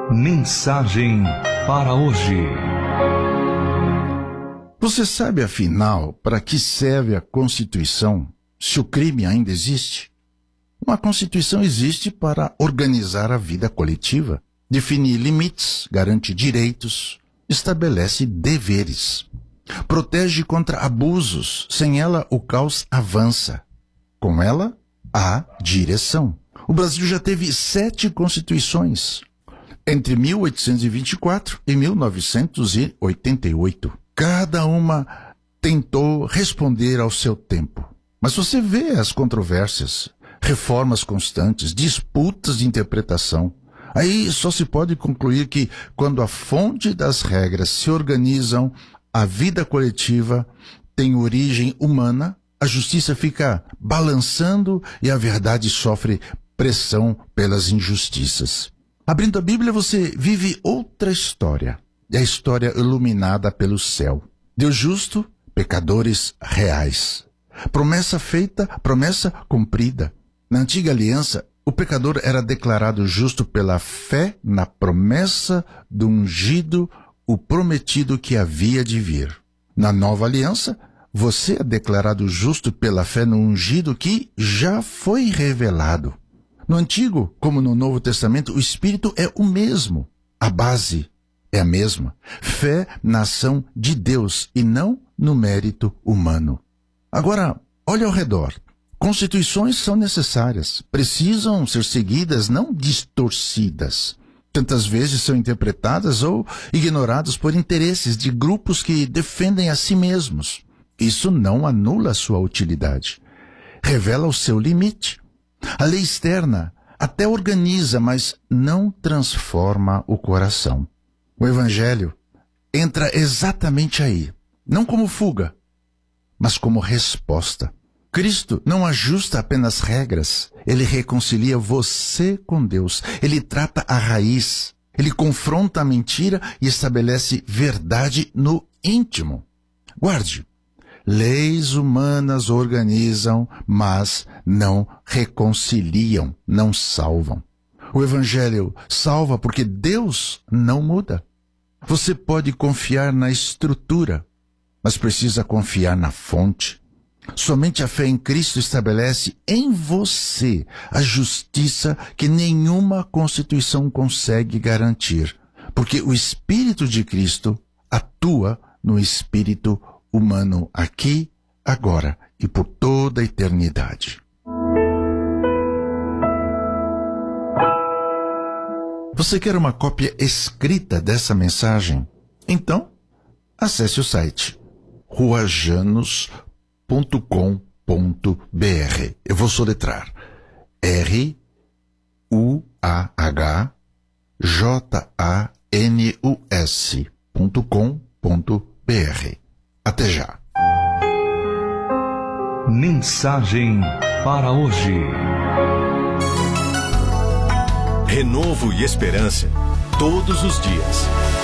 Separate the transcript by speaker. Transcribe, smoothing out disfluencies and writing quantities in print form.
Speaker 1: Mensagem para hoje.
Speaker 2: Você sabe, afinal, para que serve a Constituição, se o crime ainda existe? Uma Constituição existe para organizar a vida coletiva, definir limites, garante direitos, estabelece deveres, protege contra abusos. Sem ela, o caos avança. Com ela, há direção. O Brasil já teve 7 constituições, entre 1824 e 1988. Cada uma tentou responder ao seu tempo. Mas você vê as controvérsias, reformas constantes, disputas de interpretação. Aí só se pode concluir que, quando a fonte das regras se organizam, a vida coletiva tem origem humana, a justiça fica balançando e a verdade sofre pressão pelas injustiças. Abrindo a Bíblia, você vive outra história. É a história iluminada pelo céu. Deus justo, pecadores reais. Promessa feita, promessa cumprida. Na antiga aliança, o pecador era declarado justo pela fé na promessa do ungido, o prometido que havia de vir. Na nova aliança, você é declarado justo pela fé no ungido que já foi revelado. No Antigo, como no Novo Testamento, o Espírito é o mesmo. A base é a mesma. Fé na ação de Deus e não no mérito humano. Agora, olhe ao redor. Constituições são necessárias. Precisam ser seguidas, não distorcidas. Tantas vezes são interpretadas ou ignoradas por interesses de grupos que defendem a si mesmos. Isso não anula a sua utilidade. Revela o seu limite. A lei externa até organiza, mas não transforma o coração. O Evangelho entra exatamente aí, não como fuga, mas como resposta. Cristo não ajusta apenas regras, ele reconcilia você com Deus, ele trata a raiz, ele confronta a mentira e estabelece verdade no íntimo. Guarde, leis humanas organizam, mas não reconciliam, não salvam. O Evangelho salva porque Deus não muda. Você pode confiar na estrutura, mas precisa confiar na fonte. Somente a fé em Cristo estabelece em você a justiça que nenhuma Constituição consegue garantir, porque o Espírito de Cristo atua no espírito humano aqui, agora e por toda a eternidade. Você quer uma cópia escrita dessa mensagem? Então, acesse o site ruajanos.com.br. Eu vou soletrar ruajanus.com.br. Até já.
Speaker 1: Mensagem para hoje.
Speaker 3: Renovo e esperança todos os dias.